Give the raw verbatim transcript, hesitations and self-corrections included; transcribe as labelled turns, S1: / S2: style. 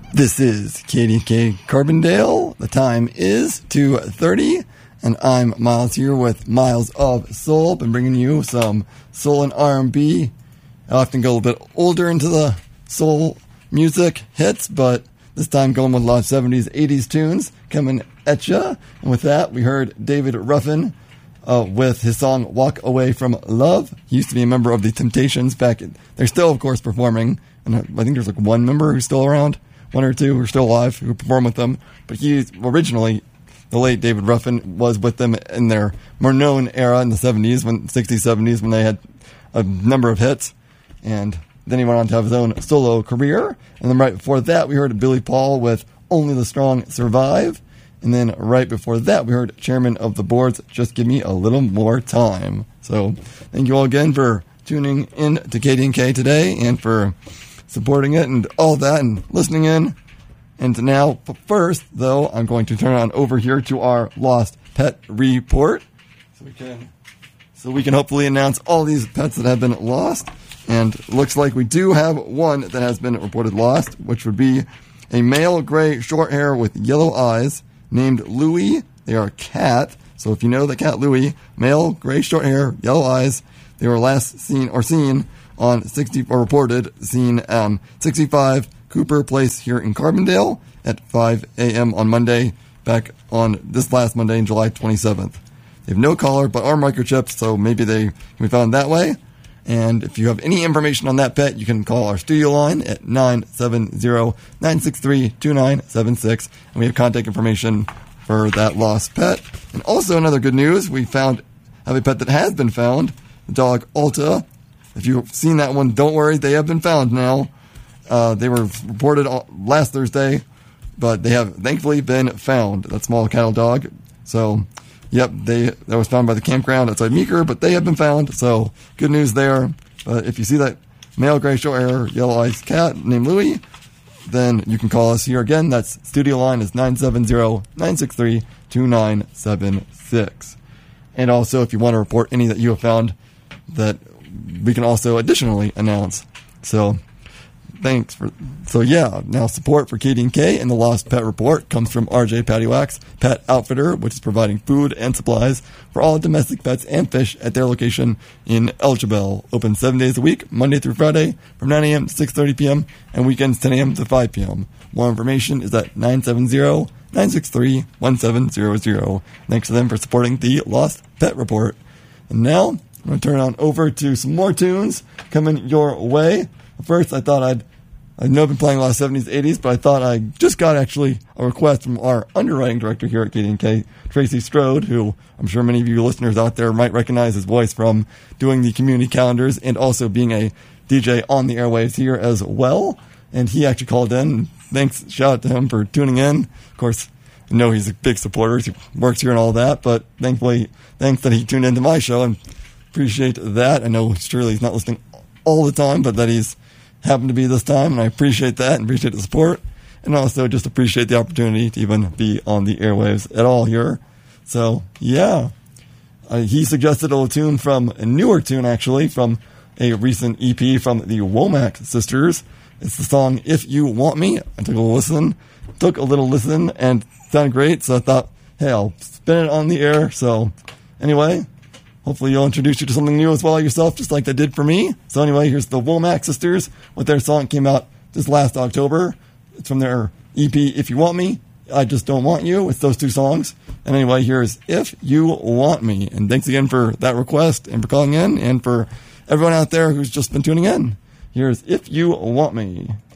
S1: This is K D K Carbondale. The time is two thirty, and I'm Miles here with Miles of Soul. Been bringing you some soul and R and B. I often go a little bit older into the soul music hits, but this time going with a lot of seventies, eighties tunes coming at ya. And with that, we heard David Ruffin uh, with his song Walk Away From Love. He used to be a member of the Temptations back in, they're still, of course, performing. And I think there's like one member who's still around. One or two who are still alive who perform with them. But he originally, the late David Ruffin, was with them in their more known era in the seventies, when sixties, seventies, when they had a number of hits. And then he went on to have his own solo career. And then right before that, we heard Billy Paul with Only the Strong Survive. And then right before that, we heard Chairman of the Boards, Just Give Me a Little More Time. So thank you all again for tuning in to K D and K today and for supporting it and all that and listening in. And now, first, though, I'm going to turn on over here to our Lost Pet Report. So we can, so we can hopefully announce all these pets that have been lost. And it looks like we do have one that has been reported lost, which would be a male gray short hair with yellow eyes named Louie. They are a cat. So if you know the cat Louie, male gray short hair, yellow eyes, they were last seen or seen on sixty or reported seen um sixty-five Cooper Place here in Carbondale at five a.m. on Monday, back on this last Monday, in July twenty-seventh. They have no collar but are microchipped, so maybe they can be found that way. And if you have any information on that pet, you can call our studio line at nine seven zero, nine six three, two nine seven six, and we have contact information for that lost pet. And also another good news, we found have a pet that has been found, the dog Alta. If you've seen that one, don't worry, they have been found now. Uh, they were reported last Thursday, but they have thankfully been found. That small cattle dog. So, yep, they that was found by the campground outside Meeker, but they have been found. So, good news there. But if you see that male gray short hair, yellow eyes cat named Louie, then you can call us here again. That's studio line is nine seven zero, nine six three, two nine seven six. And also, if you want to report any that you have found that we can also additionally announce. So, thanks for, so yeah, now support for K D and K and the Lost Pet Report comes from R J Pattywax Pet Outfitter, which is providing food and supplies for all domestic pets and fish at their location in Elgibel. Open seven days a week, Monday through Friday, from nine a.m. to six thirty p.m. and weekends ten a.m. to five p.m. More information is at nine seven zero, nine six three, one seven zero zero. Thanks to them for supporting the Lost Pet Report. And now, I'm going to turn on over to some more tunes coming your way. First, I thought I'd, I know I've been playing a lot of seventies, eighties, but I thought I just got actually a request from our underwriting director here at K D and K, Tracy Strode, who I'm sure many of you listeners out there might recognize his voice from doing the community calendars and also being a D J on the airwaves here as well. And he actually called in. Thanks, shout out to him for tuning in. Of course, I know he's a big supporter. He works here and all that, but thankfully, thanks that he tuned into my show and appreciate that. I know surely he's not listening all the time, but that he's happened to be this time, and I appreciate that and appreciate the support, and also just appreciate the opportunity to even be on the airwaves at all here. So, yeah. Uh, he suggested a tune from, a newer tune actually, from a recent E P from the Womack sisters. It's the song If You Want Me. I took a little listen, took a little listen, and it sounded great, so I thought, hey, I'll spin it on the air. So, anyway, hopefully you'll introduce you to something new as well yourself, just like they did for me. So anyway, here's the Womack sisters with their song that came out just last October. It's from their E P, If You Want Me, I Just Don't Want You. It's those two songs. And anyway, here's If You Want Me. And thanks again for that request and for calling in and for everyone out there who's just been tuning in. Here's If You Want Me.